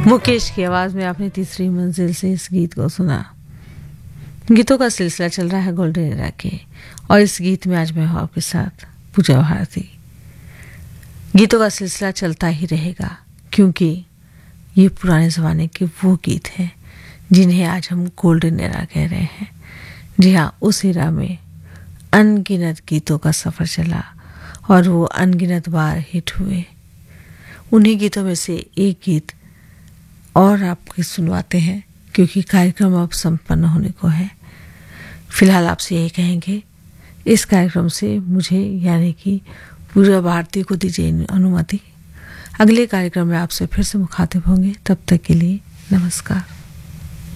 मुकेश की आवाज में आपने तीसरी मंजिल से इस गीत को सुना। गीतों का सिलसिला चल रहा है गोल्डन एरा के, और इस गीत में आज मैं हूं आपके साथ पूजा भारती। गीतों का सिलसिला चलता ही रहेगा क्योंकि ये पुराने ज़माने के वो गीत हैं जिन्हें आज हम गोल्डन एरा कह रहे हैं। जी हाँ, उस एरा में अनगिनत गीतों का सफ़र चला और वो अनगिनत बार हिट हुए। उन्हीं गीतों में से एक गीत और आपको सुनवाते हैं क्योंकि कार्यक्रम अब संपन्न होने को है। फिलहाल आपसे यही कहेंगे, इस कार्यक्रम से मुझे यानी कि पूजा भारती को दीजिए अनुमति। अगले कार्यक्रम में आपसे फिर से मुखातिब होंगे। तब तक के लिए नमस्कार।